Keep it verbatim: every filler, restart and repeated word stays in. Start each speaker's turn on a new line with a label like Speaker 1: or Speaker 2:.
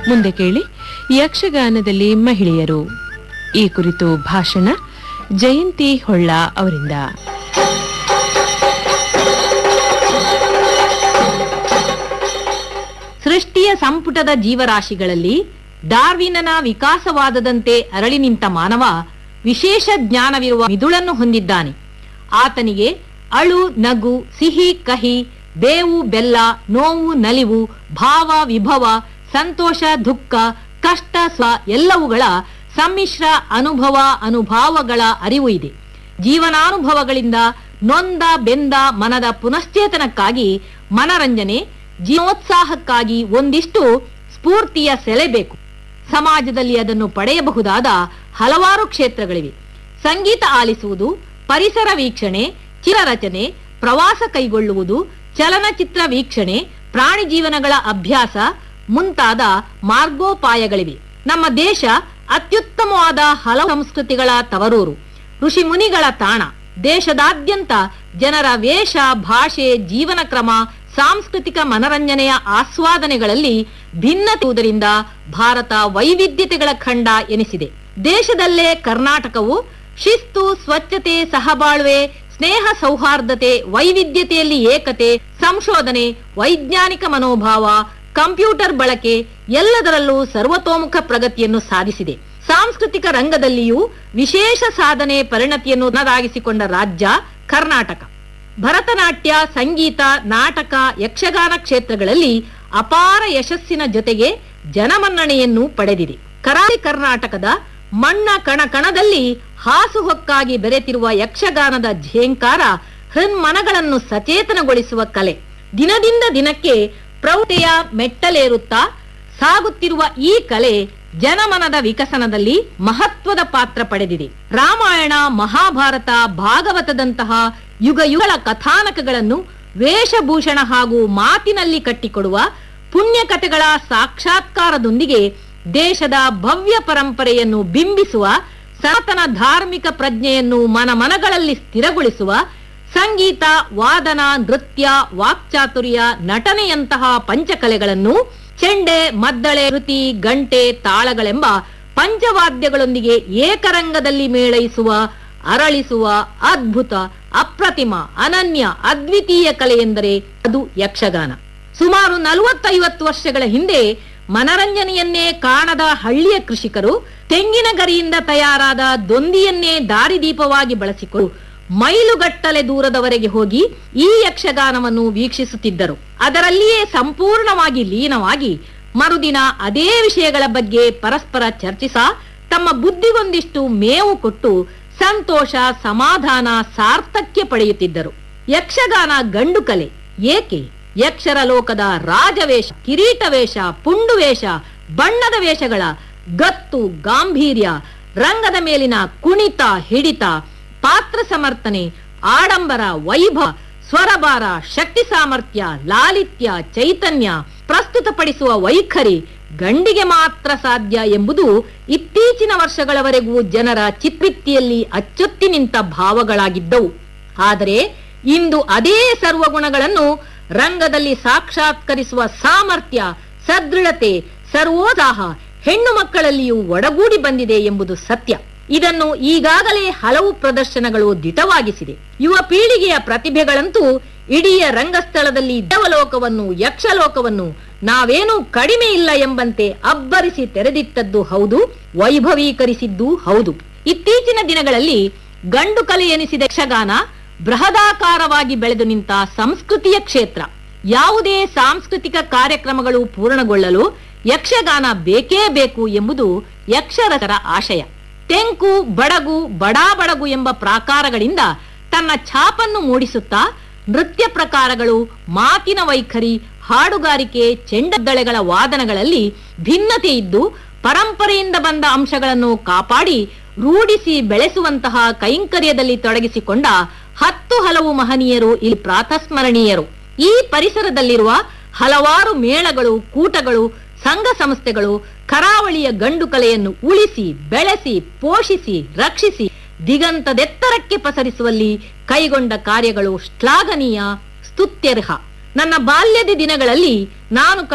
Speaker 1: ಮುಂದೆ ಕೇಳಿ ಯಕ್ಷಗಾನದಲ್ಲಿ ಮಹಿಳೆಯರು ಈ ಕುರಿತು ಭಾಷಣ ಜಯಂತಿ ಹೊಳ್ಳ ಅವರಿಂದ.
Speaker 2: ಸೃಷ್ಟಿಯ ಸಂಪುಟದ ಜೀವರಾಶಿಗಳಲ್ಲಿ ಡಾರ್ವಿನನ ವಿಕಾಸವಾದದಂತೆ ಅರಳಿ ನಿಂತ ಮಾನವ ವಿಶೇಷ ಜ್ಞಾನವಿರುವ ಮಿದುಳನ್ನು ಹೊಂದಿದ್ದಾನೆ. ಆತನಿಗೆ ಅಳು ನಗು, ಸಿಹಿ ಕಹಿ, ಬೇವು ಬೆಲ್ಲ, ನೋವು ನಲಿವು, ಭಾವ ವಿಭವ, ಸಂತೋಷ ದುಃಖ, ಕಷ್ಟ ಸ್ವ ಎಲ್ಲವುಗಳ ಸಮ್ಮಿಶ್ರ ಅನುಭವ ಅನುಭಾವಗಳ ಅರಿವು ಇದೆ. ಜೀವನಾನುಭವಗಳಿಂದ ನೊಂದ ಬೆಂದ ಮನದ ಪುನಶ್ಚೇತನಕ್ಕಾಗಿ ಮನರಂಜನೆ, ಜೀವೋತ್ಸಾಹಕ್ಕಾಗಿ ಒಂದಿಷ್ಟು ಸ್ಫೂರ್ತಿಯ ಸೆಲೆ ಬೇಕು. ಸಮಾಜದಲ್ಲಿ ಅದನ್ನು ಪಡೆಯಬಹುದಾದ ಹಲವಾರು ಕ್ಷೇತ್ರಗಳಿವೆ. ಸಂಗೀತ ಆಲಿಸುವುದು, ಪರಿಸರ ವೀಕ್ಷಣೆ, ಚಿತ್ರರಚನೆ, ಪ್ರವಾಸ ಕೈಗೊಳ್ಳುವುದು, ಚಲನಚಿತ್ರ ವೀಕ್ಷಣೆ, ಪ್ರಾಣಿ ಜೀವನಗಳ ಅಭ್ಯಾಸ ಮುಂತಾದ ಮಾರ್ಗೋಪಾಯಗಳಿವೆ. ನಮ್ಮ ದೇಶ ಅತ್ಯುತ್ತಮವಾದ ಹಲವು ಸಂಸ್ಕೃತಿಗಳ ತವರೂರು, ಋಷಿ ಮುನಿಗಳ ತಾಣ. ದೇಶದಾದ್ಯಂತ ಜನರ ವೇಷ, ಭಾಷೆ, ಜೀವನ ಕ್ರಮ, ಸಾಂಸ್ಕೃತಿಕ ಮನರಂಜನೆಯ ಆಸ್ವಾದನೆಗಳಲ್ಲಿ ಭಿನ್ನತೆಯುವುದರಿಂದ ಭಾರತ ವೈವಿಧ್ಯತೆಗಳ ಖಂಡ ಎನಿಸಿದೆ. ದೇಶದಲ್ಲೇ ಕರ್ನಾಟಕವು ಶಿಸ್ತು, ಸ್ವಚ್ಛತೆ, ಸಹಬಾಳ್ವೆ, ಸ್ನೇಹ, ಸೌಹಾರ್ದತೆ, ವೈವಿಧ್ಯತೆಯಲ್ಲಿ ಏಕತೆ, ಸಂಶೋಧನೆ, ವೈಜ್ಞಾನಿಕ ಮನೋಭಾವ, ಕಂಪ್ಯೂಟರ್ ಬಳಕೆ ಎಲ್ಲದರಲ್ಲೂ ಸರ್ವತೋಮುಖ ಪ್ರಗತಿಯನ್ನು ಸಾಧಿಸಿದೆ. ಸಾಂಸ್ಕೃತಿಕ ರಂಗದಲ್ಲಿಯೂ ವಿಶೇಷ ಸಾಧನೆ ಪರಿಣತಿಯನ್ನು ನದಾಗಿಸಿಕೊಂಡ ರಾಜ್ಯ ಕರ್ನಾಟಕ. ಭರತನಾಟ್ಯ, ಸಂಗೀತ, ನಾಟಕ, ಯಕ್ಷಗಾನ ಕ್ಷೇತ್ರಗಳಲ್ಲಿ ಅಪಾರ ಯಶಸ್ಸಿನ ಜೊತೆಗೆ ಜನಮನ್ನಣೆಯನ್ನು ಪಡೆದಿದೆ. ಕರಾವಳಿ ಕರ್ನಾಟಕದ ಮಣ್ಣ ಕಣ ಕಣದಲ್ಲಿ ಹಾಸುಹೊಕ್ಕಾಗಿ ಬೆರೆತಿರುವ ಯಕ್ಷಗಾನದ ಝೇಂಕಾರ ಹೃನ್ಮನಗಳನ್ನು ಸಚೇತನಗೊಳಿಸುವ ಕಲೆ. ದಿನದಿಂದ ದಿನಕ್ಕೆ ಪ್ರೌಢತೆಯ ಮೆಟ್ಟಲೇರುತ್ತಾ ಸಾಗುತ್ತಿರುವ ಈ ಕಲೆ ಜನಮನದ ವಿಕಸನದಲ್ಲಿ ಮಹತ್ವದ ಪಾತ್ರ ಪಡೆದಿದೆ. ರಾಮಾಯಣ, ಮಹಾಭಾರತ, ಭಾಗವತದಂತಹ ಯುಗ ಯುಗಗಳ ಕಥಾನಕಗಳನ್ನು ವೇಷಭೂಷಣ ಹಾಗೂ ಮಾತಿನಲ್ಲಿ ಕಟ್ಟಿಕೊಡುವ ಪುಣ್ಯ ಕಥೆಗಳ ಸಾಕ್ಷಾತ್ಕಾರದೊಂದಿಗೆ ದೇಶದ ಭವ್ಯ ಪರಂಪರೆಯನ್ನು ಬಿಂಬಿಸುವ, ಸನಾತನ ಧಾರ್ಮಿಕ ಪ್ರಜ್ಞೆಯನ್ನು ಮನಮನಗಳಲ್ಲಿ ಸ್ಥಿರಗೊಳಿಸುವ ಸಂಗೀತ, ವಾದನ, ನೃತ್ಯ, ವಾಕ್ಚಾತುರ್ಯ, ನಟನೆಯಂತಹ ಪಂಚಕಲೆಗಳನ್ನು ಚೆಂಡೆ, ಮದ್ದಳೆ, ಶ್ರುತಿ, ಗಂಟೆ, ತಾಳಗಳೆಂಬ ಪಂಚವಾದ್ಯಗಳೊಂದಿಗೆ ಏಕರಂಗದಲ್ಲಿ ಮೇಳೈಸುವ, ಅರಳಿಸುವ ಅದ್ಭುತ, ಅಪ್ರತಿಮ, ಅನನ್ಯ, ಅದ್ವಿತೀಯ ಕಲೆ ಎಂದರೆ ಅದು ಯಕ್ಷಗಾನ. ಸುಮಾರು ನಲವತ್ತೈವತ್ತು ವರ್ಷಗಳ ಹಿಂದೆ ಮನರಂಜನೆಯನ್ನೇ ಕಾಣದ ಹಳ್ಳಿಯ ಕೃಷಿಕರು ತೆಂಗಿನ ಗರಿಯಿಂದ ತಯಾರಾದ ದೊಂದಿಯನ್ನೇ ದಾರಿದೀಪವಾಗಿ ಬಳಸಿಕೊಂಡು ಮೈಲುಗಟ್ಟಲೆ ದೂರದವರೆಗೆ ಹೋಗಿ ಈ ಯಕ್ಷಗಾನವನ್ನು ವೀಕ್ಷಿಸುತ್ತಿದ್ದರು. ಅದರಲ್ಲಿಯೇ ಸಂಪೂರ್ಣವಾಗಿ ಲೀನವಾಗಿ ಮರುದಿನ ಅದೇ ವಿಷಯಗಳ ಬಗ್ಗೆ ಪರಸ್ಪರ ಚರ್ಚಿಸ ತಮ್ಮ ಬುದ್ಧಿಗೊಂದಿಷ್ಟು ಮೇವು ಕೊಟ್ಟು ಸಂತೋಷ, ಸಮಾಧಾನ, ಸಾರ್ಥಕ್ಯ ಪಡೆಯುತ್ತಿದ್ದರು. ಯಕ್ಷಗಾನ ಗಂಡು ಕಲೆ. ಏಕೆ? ಯಕ್ಷರ ಲೋಕದ ರಾಜವೇಷ, ಕಿರೀಟ ವೇಷ, ಪುಂಡು ವೇಷ, ಬಣ್ಣದ ವೇಷಗಳ ಗತ್ತು, ಗಾಂಭೀರ್ಯ, ರಂಗದ ಮೇಲಿನ ಕುಣಿತ, ಹಿಡಿತ, ಪಾತ್ರ ಸಮರ್ಥನೆ, ಆಡಂಬರ, ವೈಭವ, ಸ್ವರಭಾರ, ಶಕ್ತಿ ಸಾಮರ್ಥ್ಯ, ಲಾಲಿತ್ಯ, ಚೈತನ್ಯ ಪ್ರಸ್ತುತಪಡಿಸುವ ವೈಖರಿ ಗಂಡಿಗೆ ಮಾತ್ರ ಸಾಧ್ಯ ಎಂಬುದು ಇತ್ತೀಚಿನ ವರ್ಷಗಳವರೆಗೂ ಜನರ ಚಿತ್ರಿತ್ತಿಯಲ್ಲಿ ಅಚ್ಚೊತ್ತಿ ನಿಂತ ಭಾವಗಳಾಗಿದ್ದವು. ಆದರೆ ಇಂದು ಅದೇ ಸರ್ವಗುಣಗಳನ್ನು ರಂಗದಲ್ಲಿ ಸಾಕ್ಷಾತ್ಕರಿಸುವ ಸಾಮರ್ಥ್ಯ, ಸದೃಢತೆ, ಸರ್ವೋತ್ಸಾಹ ಹೆಣ್ಣು ಮಕ್ಕಳಲ್ಲಿಯೂ ಒಡಗೂಡಿ ಬಂದಿದೆ ಎಂಬುದು ಸತ್ಯ. ಇದನ್ನು ಈಗಾಗಲೇ ಹಲವು ಪ್ರದರ್ಶನಗಳು ದಿಟವಾಗಿಸಿದೆ. ಯುವ ಪೀಳಿಗೆಯ ಪ್ರತಿಭೆಗಳಂತೂ ಇಡೀ ರಂಗಸ್ಥಳದಲ್ಲಿ ದೇವಲೋಕವನ್ನು, ಯಕ್ಷಲೋಕವನ್ನು ನಾವೇನೂ ಕಡಿಮೆ ಇಲ್ಲ ಎಂಬಂತೆ ಅಬ್ಬರಿಸಿ ತೆರೆದಿಟ್ಟದ್ದು ಹೌದು, ವೈಭವೀಕರಿಸಿದ್ದೂ ಹೌದು. ಇತ್ತೀಚಿನ ದಿನಗಳಲ್ಲಿ ಗಂಡು ಕಲೆ ಎನಿಸಿದ ಯಕ್ಷಗಾನ ಬೃಹದಾಕಾರವಾಗಿ ಬೆಳೆದು ನಿಂತ ಸಂಸ್ಕೃತಿಯ ಕ್ಷೇತ್ರ. ಯಾವುದೇ ಸಾಂಸ್ಕೃತಿಕ ಕಾರ್ಯಕ್ರಮಗಳು ಪೂರ್ಣಗೊಳ್ಳಲು ಯಕ್ಷಗಾನ ಬೇಕೇ ಬೇಕು ಎಂಬುದು ಯಕ್ಷರಸರ ಆಶಯ. ತೆಂಕು, ಬಡಗು, ಬಡಾ ಬಡಗು ಎಂಬ ಪ್ರಾಕಾರಗಳಿಂದ ತನ್ನ ಛಾಪನ್ನು ಮೂಡಿಸುತ್ತಾ ನೃತ್ಯ ಪ್ರಕಾರಗಳು, ಮಾತಿನ ವೈಖರಿ, ಹಾಡುಗಾರಿಕೆ, ಚೆಂಡದ್ದಳೆಗಳ ವಾದನಗಳಲ್ಲಿ ಭಿನ್ನತೆ ಇದ್ದು ಪರಂಪರೆಯಿಂದ ಬಂದ ಅಂಶಗಳನ್ನು ಕಾಪಾಡಿ ರೂಢಿಸಿ ಬೆಳೆಸುವಂತಹ ಕೈಂಕರ್ಯದಲ್ಲಿ ತೊಡಗಿಸಿಕೊಂಡ ಹತ್ತು ಹಲವು ಮಹನೀಯರು ಇಲ್ಲಿ ಪ್ರಾತಸ್ಮರಣೀಯರು. ಈ ಪರಿಸರದಲ್ಲಿರುವ ಹಲವಾರು ಮೇಳಗಳು, ಕೂಟಗಳು, ಸಂಘ ಸಂಸ್ಥೆಗಳು ಕರಾವಳಿಯ ಗಂಡು ಕಲೆಯನ್ನು ಉಳಿಸಿ, ಬೆಳೆಸಿ, ಪೋಷಿಸಿ, ರಕ್ಷಿಸಿ ದಿಗಂತದೆತ್ತರಕ್ಕೆ ಪಸರಿಸುವಲ್ಲಿ ಕೈಗೊಂಡ ಕಾರ್ಯಗಳು ಶ್ಲಾಘನೀಯ, ಸ್ತುತ್ಯರ್ಹ. ನನ್ನ ಬಾಲ್ಯದ ದಿನಗಳಲ್ಲಿ ನಾನು